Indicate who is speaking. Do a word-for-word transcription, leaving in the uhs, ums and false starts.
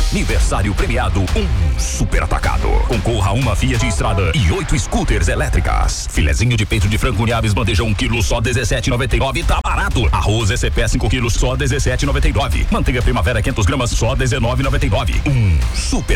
Speaker 1: Aniversário premiado, um super atacado. Concorra a uma Fiat Estrada e oito scooters elétricas. Filezinho de peito de frango Niabes, bandeja um quilo, só dezessete e noventa e nove, tá barato. Arroz S P cinco quilos, só dezessete e noventa e nove. Manteiga Primavera quinhentas gramas, só dezenove e noventa e nove. Um super